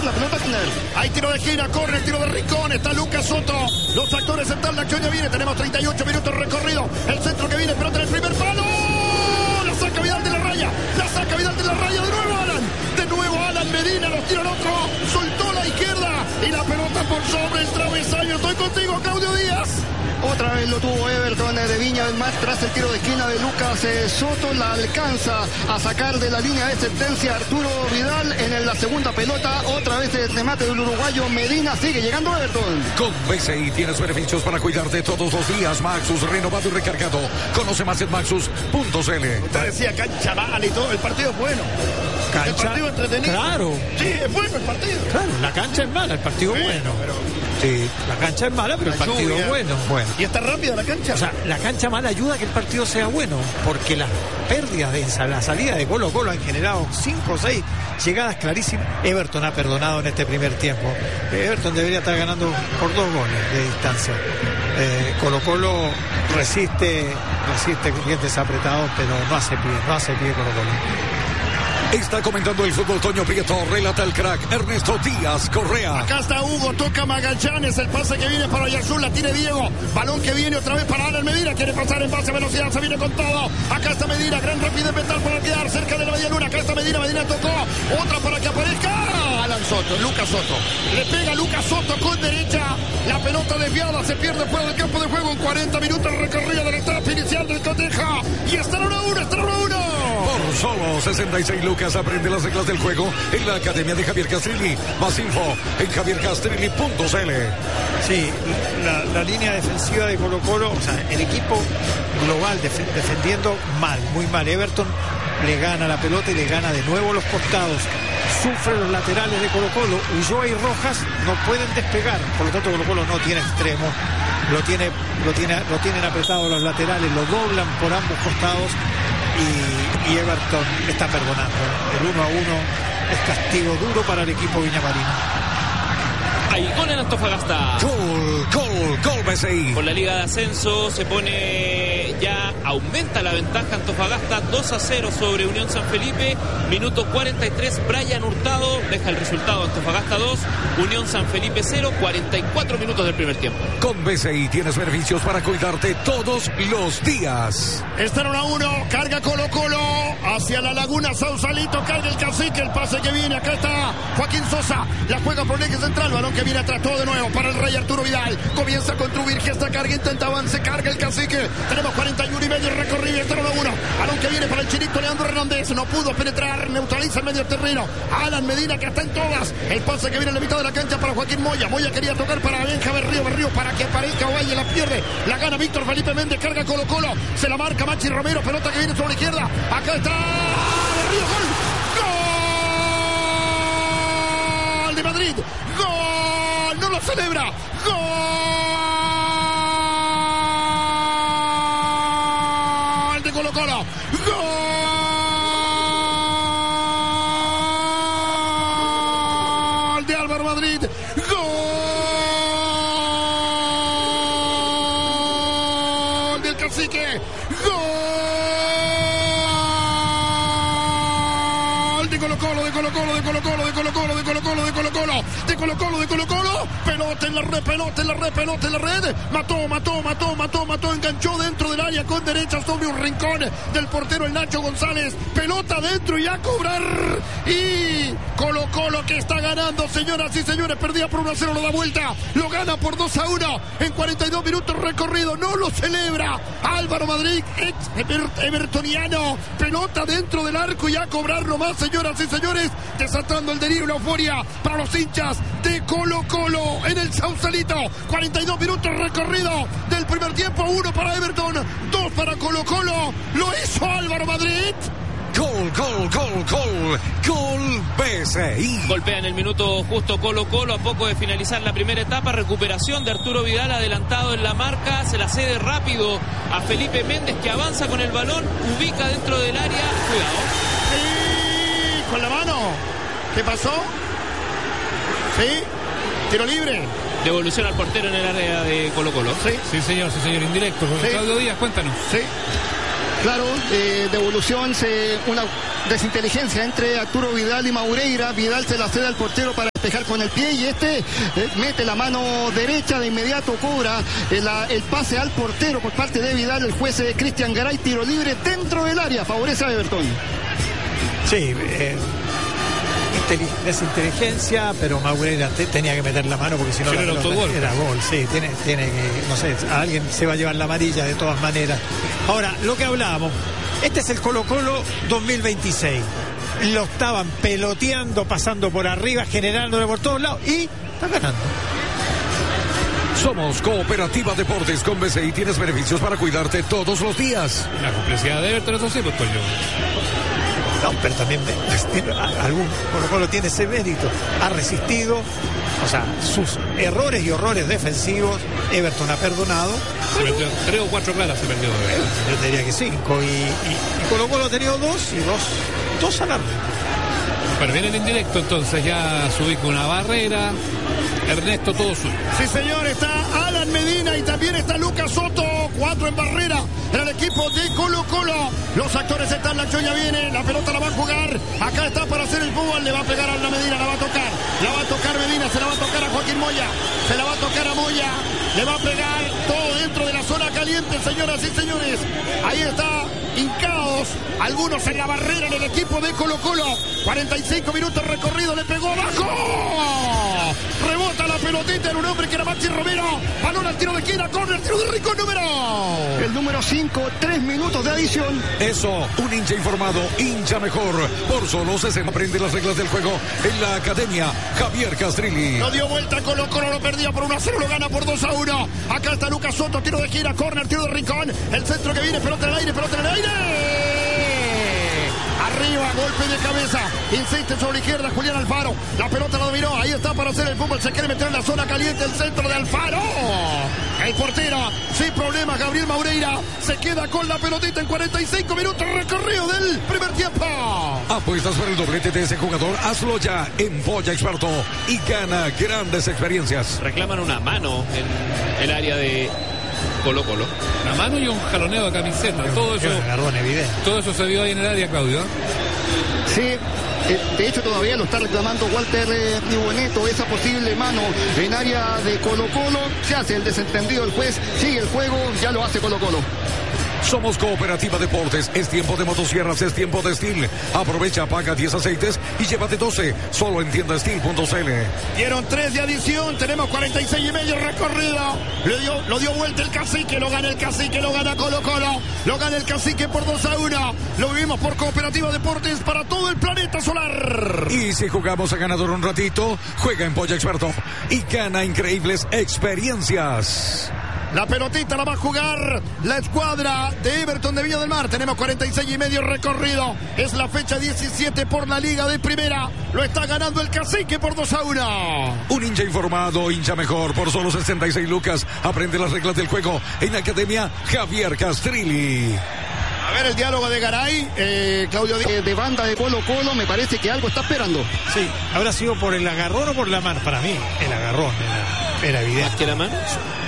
la pelota con él. Hay tiro de esquina, corre el tiro de rincón, está Lucas Soto. Los actores están, la acción ya viene, tenemos 38 minutos recorrido. El centro que viene, pelota en el primer palo. La saca Vidal de la raya, de nuevo Alan. De nuevo Alan Medina, los tira el otro. Soltó la izquierda y la pelota por sobre el travesaño. Estoy contigo, Claudio Díaz. Otra vez lo tuvo Everton de Viña del Mar tras el tiro de esquina de Lucas Soto. La alcanza a sacar de la línea de sentencia Arturo Vidal en la segunda pelota. Otra vez el remate del uruguayo Medina. Sigue llegando Everton. Con BCI tienes beneficios para cuidarte todos los días. Maxus, renovado y recargado. Conoce más en maxus.cl. Usted decía cancha mala y todo. El partido es bueno. Cancha, el partido entretenido. Claro. Sí, es bueno el partido. Claro, la cancha es mala, el partido es bueno. Pero... Sí, la cancha es mala, pero el partido es bueno. ¿Y está rápida la cancha? O sea, la cancha mala ayuda a que el partido sea bueno, porque las pérdidas de la salida de Colo Colo han generado 5 o 6 llegadas clarísimas. Everton ha perdonado en este primer tiempo. Everton debería estar ganando por 2 goles de distancia. Colo Colo resiste con dientes apretados, pero no hace pie Colo Colo. Está comentando el fútbol Toño Prieto, relata el crack Ernesto Díaz Correa. Acá está Hugo, toca Magallanes, el pase que viene para Oyarzún, la tiene Diego, balón que viene otra vez para Alan Medina, quiere pasar en base a velocidad, se viene con todo. Acá está Medina, gran rapidez mental para quedar cerca de la media luna. Acá está Medina tocó, otra para que aparezca Alan Soto, Lucas Soto. Le pega Lucas Soto con derecha, la pelota desviada, se pierde fuera del campo de juego en 40 minutos recorrido de la etapa inicial del coteja. Y está en 1-1, Por solo 66 lucas aprende las reglas del juego en la Academia de Javier Castrilli. Más info en javiercastrilli.cl. Sí, la línea defensiva de Colo Colo, o sea, el equipo global defendiendo mal, muy mal. Everton le gana la pelota y le gana de nuevo los costados. Sufre los laterales de Colo Colo. Ulloa y Rojas no pueden despegar, por lo tanto Colo Colo no tiene extremo. Lo tienen apretado los laterales, lo doblan por ambos costados. Y Everton está perdonando. El 1-1 es castigo duro para el equipo viñamarino. Hay gol en Antofagasta. Gol BCI. Con la Liga de Ascenso se pone ya, aumenta la ventaja Antofagasta 2-0 sobre Unión San Felipe. Minuto 43, Brian Hurtado deja el resultado. Antofagasta 2, Unión San Felipe 0, 44 minutos del primer tiempo. Con BCI tienes beneficios para cuidarte todos los días. Está en 1-1, carga Colo Colo hacia la Laguna Sausalito, carga el cacique, el pase que viene, acá está Joaquín Sosa, la juega por el eje central, balón que viene atrás, todo de nuevo para el Rey Arturo Vidal, comienza a construir, esta carga, intenta avance, carga el cacique, tenemos 41 y medio recorrido, está en 1-1, balón que viene para el Chinito Leandro Hernández, no pudo penetrar, neutraliza el medio terreno, Alan Medina que está en todas, el pase que viene en la mitad de la cancha para Joaquín Moya quería tocar para Benja Berrío para que aparezca Ovalle, la pierde, la gana Víctor Felipe Méndez, carga Colo Colo, se la marca Machi Romero, pelota que viene sobre la izquierda, acá está Berrío, gol de Madrid, gol, no lo celebra, gol de Colo Colo, gol de Álvaro Madrid, gol del cacique, gol de Colo Colo, pelota en la red, mató, enganchó dentro del área con derecha sobre un rincón del portero el Nacho González, pelota dentro y a cobrar, y Colo Colo que está ganando, señoras y señores, perdía por 1-0, lo da vuelta, lo gana por 2-1 en 42 minutos recorrido, no lo celebra Álvaro Madrid, ex evertoniano, pelota dentro del arco y a cobrar nomás, señoras y señores, desatando el delirio y la euforia para los hinchas de Colo Colo en el Sausalito. 42 minutos recorrido del primer tiempo, 1 para Everton, 2 para Colo Colo, lo hizo Álvaro Madrid. Gol BCI. Golpea en el minuto justo Colo Colo a poco de finalizar la primera etapa. Recuperación de Arturo Vidal adelantado en la marca. Se la cede rápido a Felipe Méndez que avanza con el balón. Ubica dentro del área. Cuidado. Sí, con la mano. ¿Qué pasó? Sí, tiro libre. Devolución al portero en el área de Colo Colo. Sí, Sí, señor, indirecto. Sí. Claudio Díaz, cuéntanos. sí. Claro, devolución, una desinteligencia entre Arturo Vidal y Maureira. Vidal se la cede al portero para despejar con el pie y mete la mano derecha, de inmediato cobra el pase al portero por parte de Vidal. El juez Cristian Garay, tiro libre dentro del área, favorece a Everton. Sí, desinteligencia, pero Maureira tenía que meter la mano porque si no era gol. Sí, tiene que, no sé, alguien se va a llevar la amarilla de todas maneras. Ahora, lo que hablábamos, este es el Colo-Colo 2026. Lo estaban peloteando, pasando por arriba, generándole por todos lados y está ganando. Somos Cooperativa Deportes con BCI. Tienes beneficios para cuidarte todos los días. La complicidad de Everton, eso sí, pues yo. No, pero también algún Colo-Colo tiene ese mérito. Ha resistido, o sea, sus errores y horrores defensivos. Everton ha perdonado. Se perdió 3 o 4 claras, se perdió. Yo te diría que 5. Y Colo-Colo ha tenido 2 y 2 al árbitro. Pero viene el indirecto, entonces ya se ubica una barrera. Ernesto, todo suyo. Sí, señor, está Alan Medina y también está Lucas Soto. 4 en barrera en el equipo de Colo-Colo. Los actores están, la acción ya viene, la pelota la va a jugar. Acá está para hacer el fútbol, le va a pegar a Alan Medina, la va a tocar Medina, se la va a tocar a Joaquín Moya, se la va a tocar a Moya, le va a pegar todo dentro de la zona caliente, señoras y señores. Ahí está, hincados, algunos en la barrera en el equipo de Colo-Colo. 45 minutos recorrido, le pegó abajo. Rebota la pelotita en un hombre que era Maxi Romero. Balón al tiro de esquina, córner, tiro de Rincón, el número 5, 3 minutos de adición. Eso, un hincha informado, hincha mejor. Por solo 60 aprende las reglas del juego en la Academia Javier Castrilli. Lo dio vuelta Colo-Colo, lo perdía por 1-0, lo gana por 2-1. Acá está Lucas Soto, tiro de esquina, córner, tiro de Rincón. El centro que viene, pelota en el aire, pelota en el aire. Arriba, golpe de cabeza, insiste sobre la izquierda Julián Alfaro, la pelota la dominó, ahí está para hacer el fútbol, se quiere meter en la zona caliente, el centro de Alfaro, el portero, sin problemas, Gabriel Maureira, se queda con la pelotita en 45 minutos recorrido del primer tiempo. Apuestas por el doblete de ese jugador, hazlo ya en Polla Experto y gana grandes experiencias. Reclaman una mano en el área de Colo-Colo. La mano y un jaloneo de camiseta. Todo eso se vio ahí en el área, Claudio. Sí, de hecho todavía lo está reclamando Walter Niboneto, esa posible mano en área de Colo-Colo. Se hace el desentendido el juez, sigue el juego, ya lo hace Colo-Colo. Somos Cooperativa Deportes, es tiempo de motosierras, es tiempo de Steel. Aprovecha, paga 10 aceites y llévate 12, solo en tiendasteel.cl. Dieron 3 de adición, tenemos 46 y medio recorrido. Lo dio vuelta el Cacique, lo gana el Cacique, lo gana Colo-Colo, lo gana el Cacique por 2-1. Lo vivimos por Cooperativa Deportes para todo el planeta solar. Y si jugamos a ganador un ratito, juega en Polla Experto y gana increíbles experiencias. La pelotita la va a jugar la escuadra de Everton de Viña del Mar. Tenemos 46 y medio recorrido. Es la fecha 17 por la Liga de Primera. Lo está ganando el Cacique por 2-1. Un hincha informado, hincha mejor. Por solo 66 lucas. Aprende las reglas del juego en la Academia Javier Castrilli. A ver el diálogo de Garay, Claudio, de banda de Colo-Colo, me parece que algo está esperando. Sí, ¿habrá sido por el agarrón o por la mano? Para mí, el agarrón era evidente. ¿Más que la mano?